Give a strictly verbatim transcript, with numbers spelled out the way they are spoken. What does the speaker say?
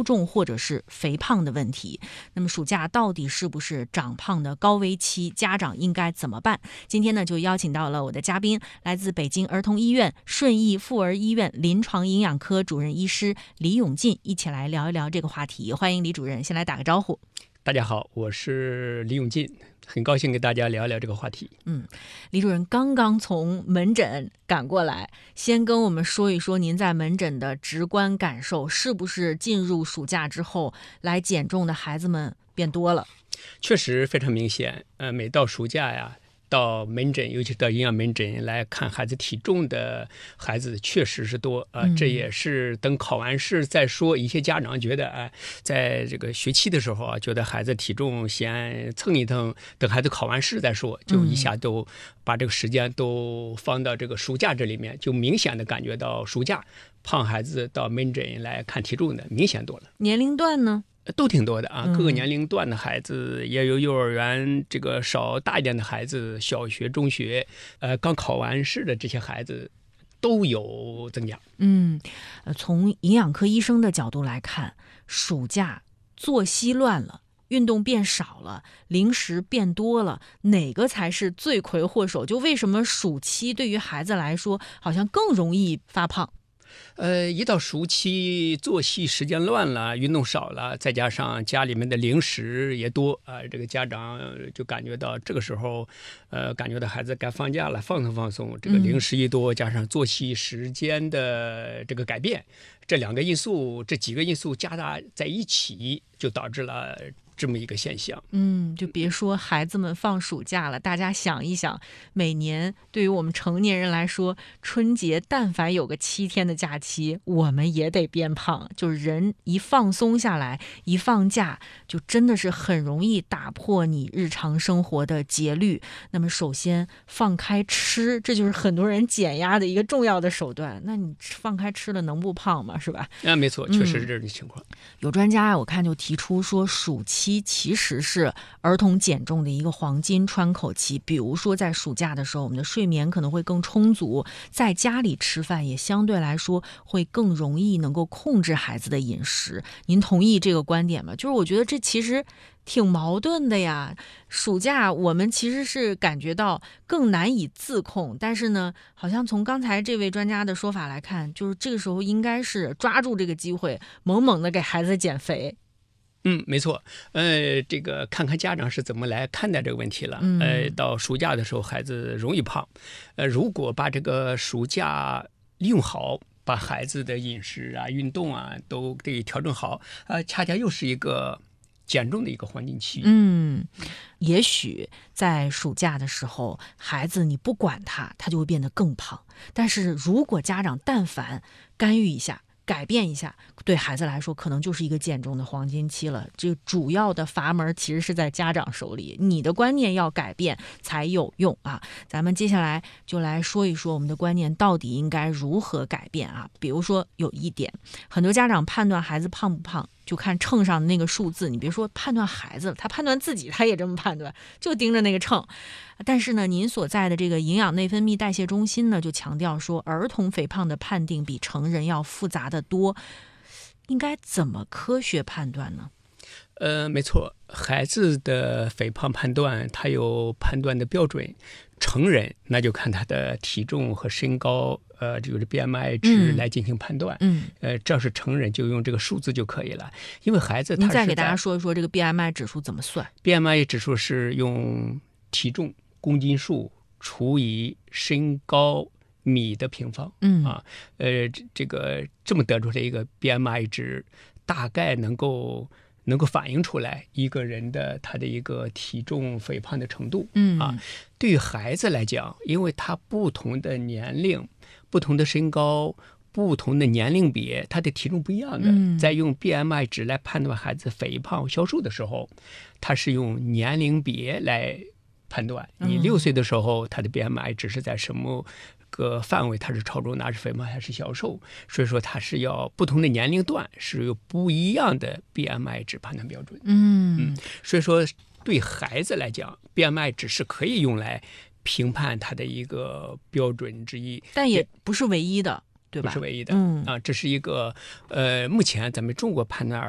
重或者是肥胖的问题。那么暑假到底是不是长胖的高危期？家长应该怎么办？今天呢，就邀请到了我的嘉宾，来自北京儿童医院顺义妇儿医院临床营养科主任医师李永进，一起来聊一聊这个话题。欢迎李主任，先来打个招呼。 大家好，我是李永进，很高兴跟大家聊一聊这个话题。 嗯，李主任刚刚从门诊赶过来，先跟我们说一说您在门诊的直观感受，是不是进入暑假之后来减重的孩子们变多了？ 确实非常明显，呃，每到暑假呀，到门诊，尤其到营养门诊来看孩子体重的孩子确实是多啊、呃嗯。这也是等考完试再说。一些家长觉得，哎、呃，在这个学期的时候啊，觉得孩子体重先蹭一蹭，等孩子考完试再说，就一下都把这个时间都放到这个暑假这里面，就明显的感觉到暑假胖孩子到门诊来看体重的明显多了。 年龄段呢？ 都挺多的啊，各个年龄段的孩子、嗯、也有幼儿园这个稍大一点的孩子，小学、中学，呃，刚考完试的这些孩子都有增加。 嗯，呃，从营养科医生的角度来看，暑假作息乱了，运动变少了，零食变多了，哪个才是罪魁祸首？就为什么暑期对于孩子来说，好像更容易发胖？ 呃，一到暑期，作息时间乱了，运动少了，再加上家里面的零食也多啊、呃，这个家长就感觉到这个时候，呃，感觉到孩子该放假了，放松放松。这个零食一多，加上作息时间的这个改变，这两个因素，这几个因素加大在一起，就导致了这么一个现象。 嗯，就别说孩子们放暑假了，大家想一想，每年对于我们成年人来说，春节但凡有个七天的假期，我们也得变胖。就是人一放松下来，一放假，就真的是很容易打破你日常生活的节律。那么首先放开吃，这就是很多人减压的一个重要的手段。那你放开吃了能不胖吗？是吧？ 啊，没错，确实是这种情况。 嗯、有专家我看就提出说，暑期其实是儿童减重的一个黄金窗口期。比如说在暑假的时候，我们的睡眠可能会更充足，在家里吃饭也相对来说会更容易能够控制孩子的饮食。您同意这个观点吗？就是我觉得这其实挺矛盾的呀。暑假我们其实是感觉到更难以自控，但是呢，好像从刚才这位专家的说法来看，就是这个时候应该是抓住这个机会，猛猛的给孩子减肥。 嗯，没错，呃，这个看看家长是怎么来看待这个问题了。嗯、呃，到暑假的时候，孩子容易胖，呃，如果把这个暑假利用好，把孩子的饮食啊、运动啊都给调整好，啊、呃，恰恰又是一个减重的一个黄金期。 嗯，也许在暑假的时候，孩子你不管他，他就会变得更胖。但是如果家长但凡干预一下，改变一下，对孩子来说可能就是一个减重的黄金期了。这个主要的阀门其实是在家长手里，你的观念要改变才有用啊。咱们接下来就来说一说我们的观念到底应该如何改变啊。比如说有一点，很多家长判断孩子胖不胖就看秤上的那个数字，你别说判断孩子，他判断自己他也这么判断，就盯着那个秤。但是呢，您所在的这个营养内分泌代谢中心呢，就强调说，儿童肥胖的判定比成人要复杂的多，应该怎么科学判断呢？ 呃，没错，孩子的肥胖判断，它有判断的标准。成人那就看他的体重和身高，呃，就是 B M I 值来进行判断。嗯，呃，这要是成人就用这个数字就可以了，因为孩子他是。您再给大家说一说这个 B M I 指数怎么算 ？B M I 指数是用体重公斤数除以身高米的平方。嗯啊，呃，这个这么得出来一个 B M I 值，大概能够。能够反映出来一个人的他的一个体重肥胖的程度。嗯啊，对于孩子来讲，因为他不同的年龄、不同的身高、不同的年龄别，他的体重不一样的。嗯、在用 B M I 值来判断孩子肥胖消瘦的时候，他是用年龄别来判断。你六岁的时候，他的 B M I 值是在什么个范围，它是超重哪是肥胖还是消瘦，所以说它是要不同的年龄段是有不一样的 B M I 值判断标准。嗯嗯，所以说对孩子来讲 B M I 值是可以用来评判他的一个标准之一， 但也不是唯一的，对吧？ 不是唯一的。嗯啊，这是一个呃，目前咱们中国判断